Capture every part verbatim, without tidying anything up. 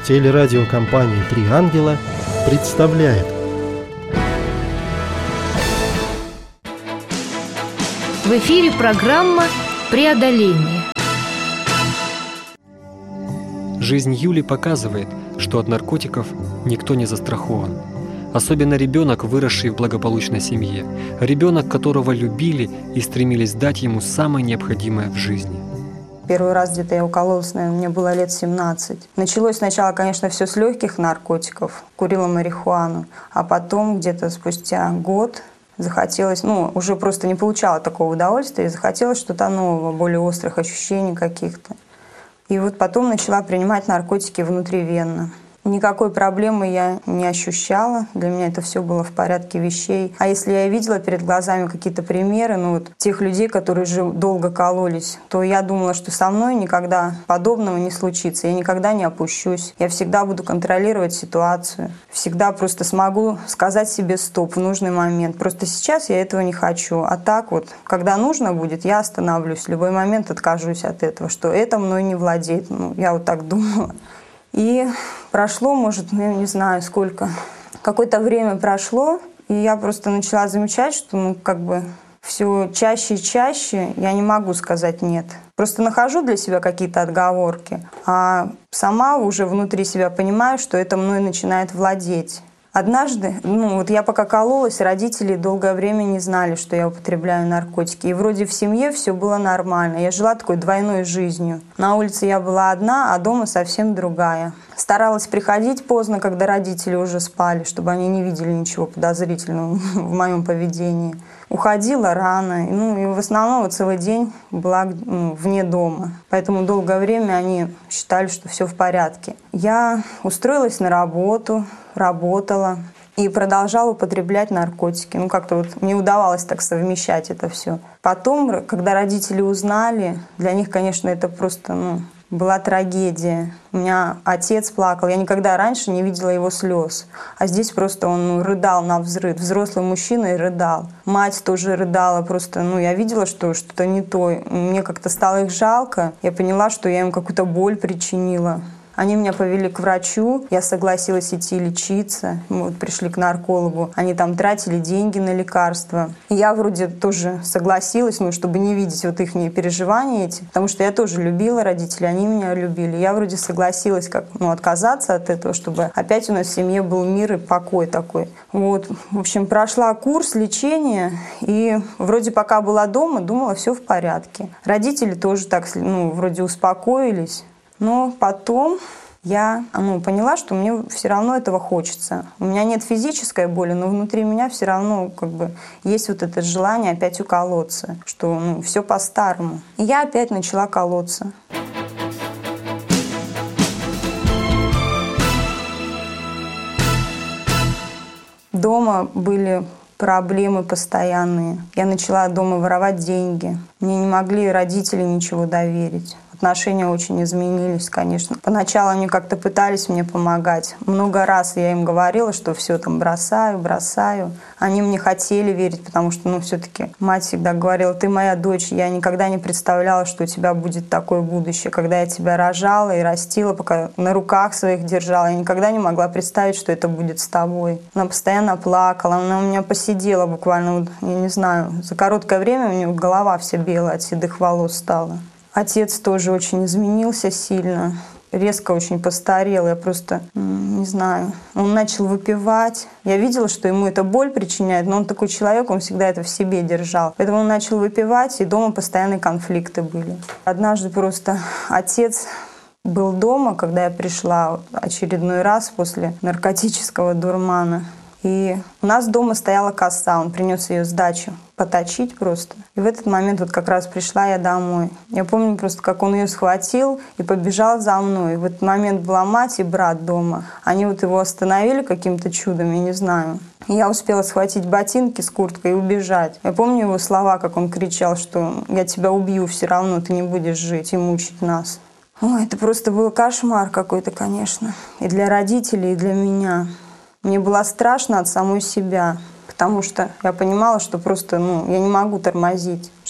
Телерадиокомпания «Три ангела» представляет. В эфире программа «Преодоление». Жизнь Юли показывает, что от наркотиков никто не застрахован. Особенно ребенок, выросший в благополучной семье. Ребенок, которого любили и стремились дать ему самое необходимое в жизни. Первый раз где-то я укололась, наверное, мне было лет семнадцать. Началось сначала, конечно, все с легких наркотиков. Курила марихуану. А потом, где-то спустя год, захотелось, ну, уже просто не получала такого удовольствия, и захотелось что-то нового, более острых ощущений каких-то. И вот потом начала принимать наркотики внутривенно. Никакой проблемы я не ощущала. Для меня это все было в порядке вещей. А если я видела перед глазами какие-то примеры, ну вот тех людей, которые же долго кололись, то я думала, что со мной никогда подобного не случится. Я никогда не опущусь. Я всегда буду контролировать ситуацию. Всегда просто смогу сказать себе стоп в нужный момент. Просто сейчас я этого не хочу. А так вот, когда нужно будет, я остановлюсь. В любой момент откажусь от этого, что это мной не владеет. Ну, я вот так думала. И прошло, может, ну, я не знаю сколько, какое-то время прошло, и я просто начала замечать, что, ну, как бы все чаще и чаще я не могу сказать «нет». Просто нахожу для себя какие-то отговорки, а сама уже внутри себя понимаю, что это мной начинает владеть. Однажды, ну вот я пока кололась, родители долгое время не знали, что я употребляю наркотики. И вроде в семье все было нормально. Я жила такой двойной жизнью. На улице я была одна, а дома совсем другая. Старалась приходить поздно, когда родители уже спали, чтобы они не видели ничего подозрительного в моем поведении. Уходила рано, ну и в основном вот целый день была, ну, вне дома. Поэтому долгое время они считали, что все в порядке. Я устроилась на работу, работала и продолжала употреблять наркотики. Ну как-то вот не удавалось так совмещать это все. Потом, когда родители узнали, для них, конечно, это просто, ну, была трагедия. У меня отец плакал. Я никогда раньше не видела его слез. А здесь просто он, ну, рыдал навзрыд. Взрослый мужчина и рыдал. Мать тоже рыдала. Просто, ну, я видела, что что-то не то. Мне как-то стало их жалко. Я поняла, что я им какую-то боль причинила. Они меня повели к врачу, я согласилась идти лечиться. Мы вот пришли к наркологу, они там тратили деньги на лекарства. И я вроде тоже согласилась, ну, чтобы не видеть вот их переживания эти, потому что я тоже любила родителей, они меня любили. Я вроде согласилась как, ну, отказаться от этого, чтобы опять у нас в семье был мир и покой такой. Вот, в общем, прошла курс лечения, и вроде пока была дома, думала, все в порядке. Родители тоже так, ну, вроде успокоились. Но потом я, ну, поняла, что мне все равно этого хочется. У меня нет физической боли, но внутри меня все равно как бы есть вот это желание опять уколоться, что, ну, все по-старому. И я опять начала колоться. Дома были проблемы постоянные. Я начала дома воровать деньги. Мне не могли родители ничего доверить. Отношения очень изменились, конечно. Поначалу они как-то пытались мне помогать. Много раз я им говорила, что все там бросаю, бросаю. Они мне хотели верить, потому что, ну, все-таки мать всегда говорила: ты моя дочь. Я никогда не представляла, что у тебя будет такое будущее. Когда я тебя рожала и растила, пока на руках своих держала, я никогда не могла представить, что это будет с тобой. Она постоянно плакала, она у меня посидела буквально, вот, я не знаю, за короткое время у нее голова вся белая от седых волос стала. Отец тоже очень изменился сильно, резко очень постарел. Я просто, не знаю, он начал выпивать. Я видела, что ему это боль причиняет, но он такой человек, он всегда это в себе держал. Поэтому он начал выпивать, и дома постоянные конфликты были. Однажды просто отец был дома, когда я пришла очередной раз после наркотического дурмана. И у нас дома стояла коса, он принес ее с дачи поточить просто. И в этот момент вот как раз пришла я домой. Я помню просто, как он ее схватил и побежал за мной. И в этот момент была мать и брат дома. Они вот его остановили каким-то чудом, я не знаю. И я успела схватить ботинки с курткой и убежать. Я помню его слова, как он кричал, что «я тебя убью все равно, ты не будешь жить и мучить нас». Ой, это просто был кошмар какой-то, конечно. И для родителей, и для меня. Мне было страшно от самой себя, потому что я понимала, что просто, ну, я не могу тормозить,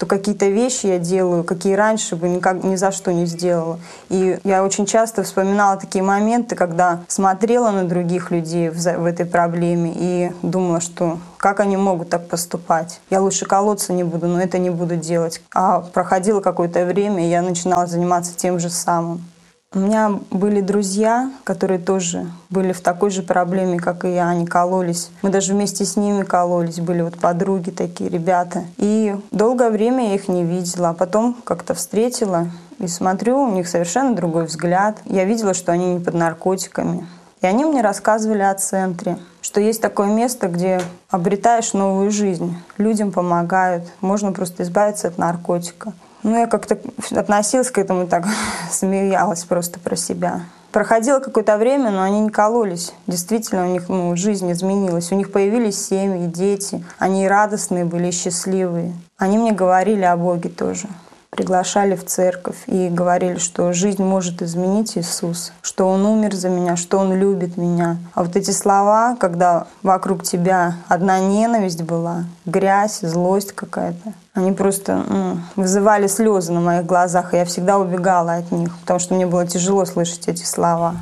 что какие-то вещи я делаю, какие раньше бы никак, ни за что не сделала. И я очень часто вспоминала такие моменты, когда смотрела на других людей в, в этой проблеме и думала, что как они могут так поступать. Я лучше колоться не буду, но это не буду делать. А проходило какое-то время, и я начинала заниматься тем же самым. У меня были друзья, которые тоже были в такой же проблеме, как и я. Они кололись. Мы даже вместе с ними кололись. Были вот подруги такие, ребята. И долгое время я их не видела. А потом как-то встретила и смотрю, у них совершенно другой взгляд. Я видела, что они не под наркотиками. И они мне рассказывали о центре, что есть такое место, где обретаешь новую жизнь. Людям помогают. Можно просто избавиться от наркотика. Ну, я как-то относилась к этому так, смеялась просто про себя. Проходило какое-то время, но они не кололись. Действительно, у них ну, жизнь изменилась. У них появились семьи, дети. Они и радостные были, и счастливые. Они мне говорили о Боге тоже. Приглашали в церковь и говорили, что жизнь может изменить Иисус, что Он умер за меня, что Он любит меня. А вот эти слова, когда вокруг тебя одна ненависть была, грязь, злость какая-то, они просто ну, вызывали слезы на моих глазах, и я всегда убегала от них, потому что мне было тяжело слышать эти слова.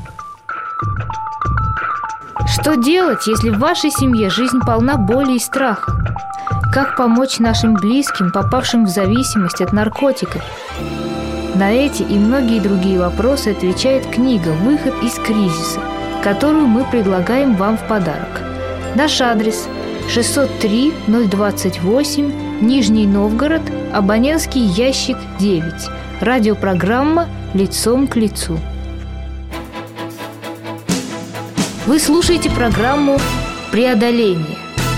Что делать, если в вашей семье жизнь полна боли и страха? Как помочь нашим близким, попавшим в зависимость от наркотиков? На эти и многие другие вопросы отвечает книга «Выход из кризиса», которую мы предлагаем вам в подарок. Наш адрес – шестьсот три ноль двадцать восемь, Нижний Новгород, абонентский ящик девять. Радиопрограмма «Лицом к лицу». Вы слушаете программу «Преодоление».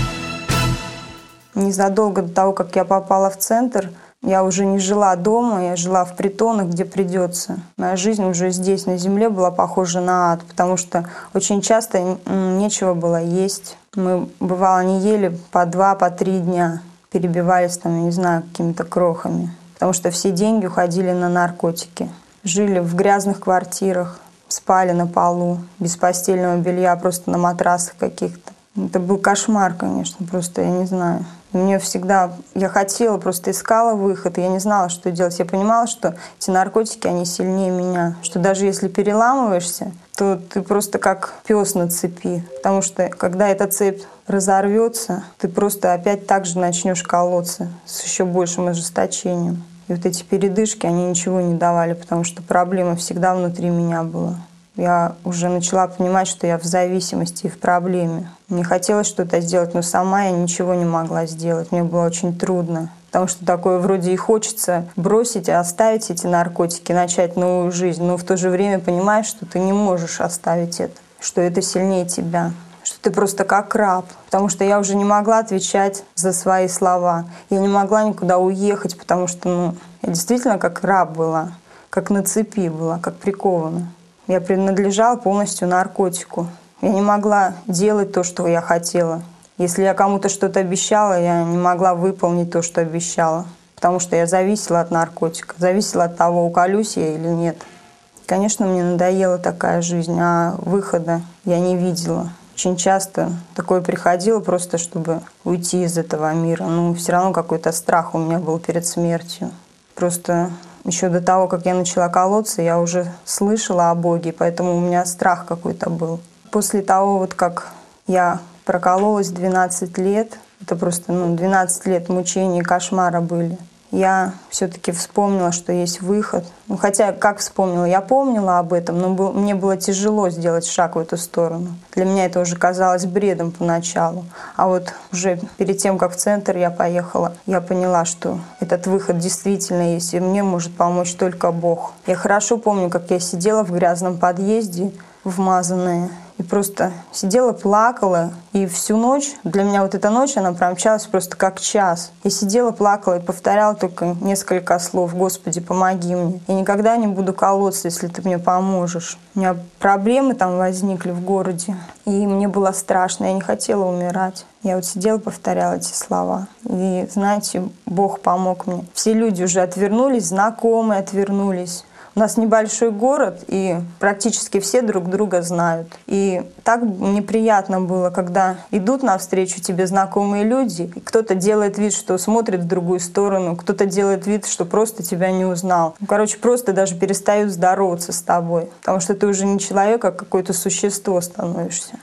Незадолго до того, как я попала в центр, я уже не жила дома, я жила в притонах, где придется. Моя жизнь уже здесь, на земле, была похожа на ад, потому что очень часто нечего было есть. Мы, бывало, не ели по два, по три дня, перебивались там, я не знаю, какими-то крохами, потому что все деньги уходили на наркотики. Жили в грязных квартирах, спали на полу, без постельного белья, просто на матрасах каких-то. Это был кошмар, конечно, просто, я не знаю. Мне всегда... Я хотела, просто искала выход, и я не знала, что делать. Я понимала, что эти наркотики, они сильнее меня. Что даже если переламываешься, то ты просто как пес на цепи. Потому что, когда эта цепь разорвется, ты просто опять так же начнешь колоться с еще большим ожесточением. И вот эти передышки, они ничего не давали, потому что проблема всегда внутри меня была. Я уже начала понимать, что я в зависимости и в проблеме. Мне хотелось что-то сделать, но сама я ничего не могла сделать. Мне было очень трудно. Потому что такое вроде и хочется бросить, оставить эти наркотики, начать новую жизнь. Но в то же время понимаешь, что ты не можешь оставить это, что это сильнее тебя, что ты просто как раб. Потому что я уже не могла отвечать за свои слова. Я не могла никуда уехать, потому что ну, я действительно как раб была, как на цепи была, как прикована. Я принадлежала полностью наркотику. Я не могла делать то, что я хотела. Если я кому-то что-то обещала, я не могла выполнить то, что обещала. Потому что я зависела от наркотика. Зависела от того, уколюсь я или нет. Конечно, мне надоела такая жизнь, а выхода я не видела. Очень часто такое приходило просто, чтобы уйти из этого мира. Но все равно какой-то страх у меня был перед смертью. Просто... Еще до того, как я начала колоться, я уже слышала о Боге, поэтому у меня страх какой-то был. После того, вот как я прокололась двенадцать лет, это просто ну, двенадцать лет мучений, кошмара были, я все-таки вспомнила, что есть выход. Ну, хотя, как вспомнила, я помнила об этом, но был, мне было тяжело сделать шаг в эту сторону. Для меня это уже казалось бредом поначалу. А вот уже перед тем, как в центр я поехала, я поняла, что этот выход действительно есть, и мне может помочь только Бог. Я хорошо помню, как я сидела в грязном подъезде, вмазанная, и просто сидела, плакала, и всю ночь, для меня вот эта ночь, она промчалась просто как час. Я сидела, плакала и повторяла только несколько слов: «Господи, помоги мне. Я никогда не буду колоться, если ты мне поможешь». У меня проблемы там возникли в городе, и мне было страшно, я не хотела умирать. Я вот сидела, повторяла эти слова. И, знаете, Бог помог мне. Все люди уже отвернулись, знакомые отвернулись. У нас небольшой город, и практически все друг друга знают. И так неприятно было, когда идут навстречу тебе знакомые люди, и кто-то делает вид, что смотрит в другую сторону, кто-то делает вид, что просто тебя не узнал. Ну, короче, просто даже перестают здороваться с тобой, потому что ты уже не человек, а какое-то существо становишься.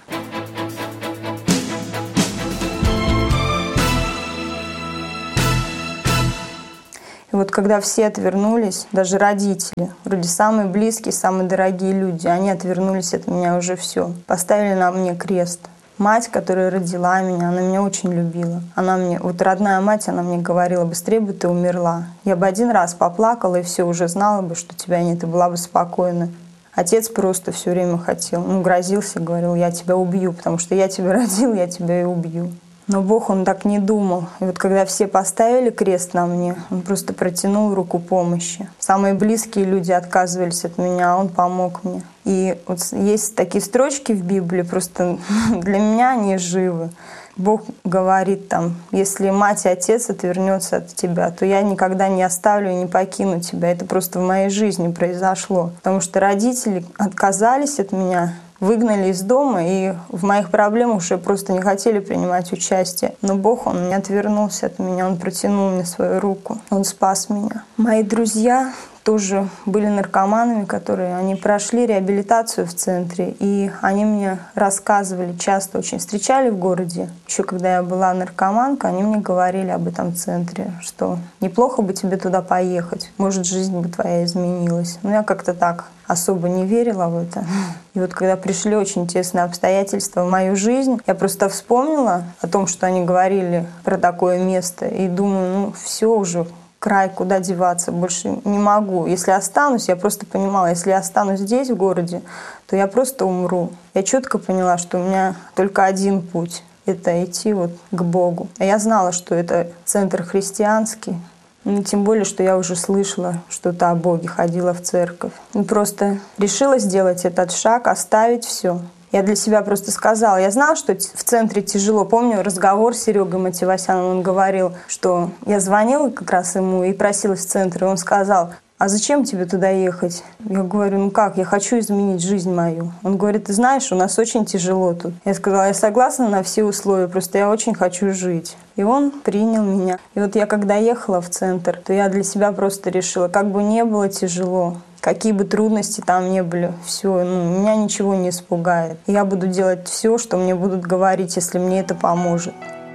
И вот когда все отвернулись, даже родители, вроде самые близкие, самые дорогие люди, они отвернулись от меня, уже все. Поставили на мне крест. Мать, которая родила меня, она меня очень любила. Она мне, вот родная мать, она мне говорила: быстрее бы ты умерла. Я бы один раз поплакала, и все, уже знала бы, что тебя нет, и была бы спокойна. Отец просто все время хотел, ну, грозился, говорил: я тебя убью, потому что я тебя родил, я тебя и убью. Но Бог, Он так не думал. И вот когда все поставили крест на мне, Он просто протянул руку помощи. Самые близкие люди отказывались от меня, а Он помог мне. И вот есть такие строчки в Библии, просто для меня они живы. Бог говорит там: если мать и отец отвернется от тебя, то я никогда не оставлю и не покину тебя. Это просто в моей жизни произошло. Потому что родители отказались от меня, выгнали из дома, и в моих проблемах уже просто не хотели принимать участие. Но Бог, Он не отвернулся от меня, Он протянул мне свою руку, Он спас меня. Мои друзья тоже были наркоманами, которые они прошли реабилитацию в центре, и они мне рассказывали, часто очень встречали в городе. Еще когда я была наркоманка, они мне говорили об этом центре, что неплохо бы тебе туда поехать, может, жизнь бы твоя изменилась. Но я как-то так особо не верила в это. И вот когда пришли очень тесные обстоятельства в мою жизнь, я просто вспомнила о том, что они говорили про такое место, и думаю, ну все уже, край, куда деваться, больше не могу. Если останусь, я просто понимала, если я останусь здесь, в городе, то я просто умру. Я четко поняла, что у меня только один путь — это идти вот к Богу. А я знала, что это центр христианский. Ну, тем более, что я уже слышала что-то о Боге, ходила в церковь. И просто решила сделать этот шаг, оставить все. Я для себя просто сказала, я знала, что в центре тяжело. Помню разговор с Серегой Мативасяном, он говорил, что я звонила как раз ему и просилась в центр, и он сказал: а зачем тебе туда ехать? Я говорю: ну как, я хочу изменить жизнь мою. Он говорит: ты знаешь, у нас очень тяжело тут. Я сказала: я согласна на все условия, просто я очень хочу жить. И он принял меня. И вот я когда ехала в центр, то я для себя просто решила, как бы не было тяжело, какие бы трудности там не были, все, ну, меня ничего не испугает. Я буду делать все, что мне будут говорить, если мне это поможет.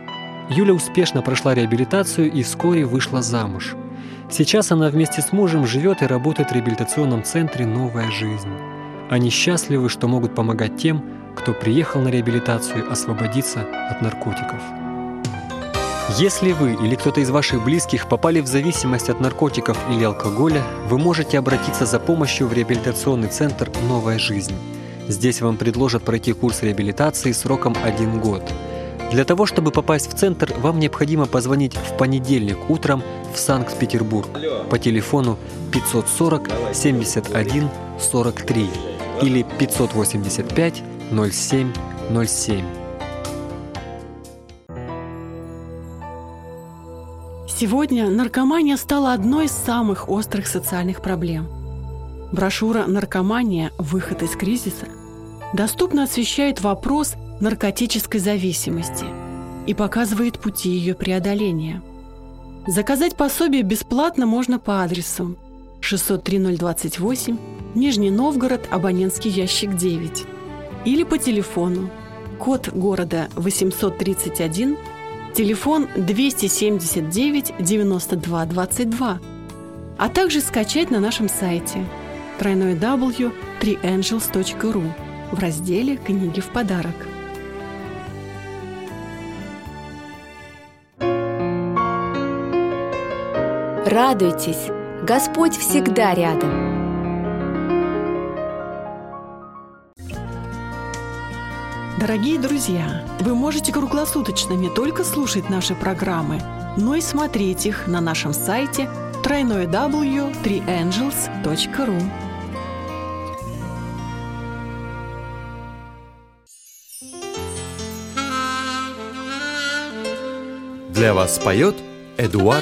Юля успешно прошла реабилитацию и вскоре вышла замуж. Сейчас она вместе с мужем живет и работает в реабилитационном центре «Новая жизнь». Они счастливы, что могут помогать тем, кто приехал на реабилитацию освободиться от наркотиков. Если вы или кто-то из ваших близких попали в зависимость от наркотиков или алкоголя, вы можете обратиться за помощью в реабилитационный центр «Новая жизнь». Здесь вам предложат пройти курс реабилитации сроком один год. Для того, чтобы попасть в центр, вам необходимо позвонить в понедельник утром в Санкт-Петербург по телефону пятьсот сорок семьдесят один сорок три или пятьсот восемьдесят пять ноль семь ноль семь. Сегодня наркомания стала одной из самых острых социальных проблем. Брошюра «Наркомания. Выход из кризиса» доступно освещает вопрос наркотической зависимости и показывает пути ее преодоления. Заказать пособие бесплатно можно по адресу шестьсот три ноль двадцать восемь, Нижний Новгород, абонентский ящик девять, или по телефону, код города восемьсот тридцать один, телефон двести семьдесят девять девяносто два двадцать два, а также скачать на нашем сайте дабл ю дабл ю дабл ю точка три энджелс точка ру в разделе «Книги в подарок». Радуйтесь, Господь всегда рядом. Дорогие друзья, вы можете круглосуточно не только слушать наши программы, но и смотреть их на нашем сайте дабл ю дабл ю дабл ю точка три энджелс точка ру. Для вас поет Эдуард